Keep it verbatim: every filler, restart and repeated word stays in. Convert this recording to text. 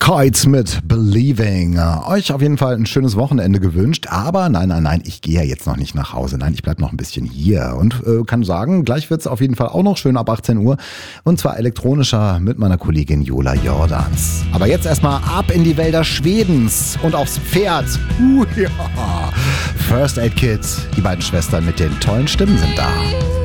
Kites mit Believing. Euch auf jeden Fall ein schönes Wochenende gewünscht, aber nein, nein, nein, ich gehe ja jetzt noch nicht nach Hause. Nein, ich bleibe noch ein bisschen hier und äh, kann sagen, gleich wird es auf jeden Fall auch noch schön ab achtzehn Uhr und zwar elektronischer mit meiner Kollegin Jola Jordans. Aber jetzt erstmal ab in die Wälder Schwedens und aufs Pferd. Uh, ja. First Aid Kids, die beiden Schwestern mit den tollen Stimmen sind da.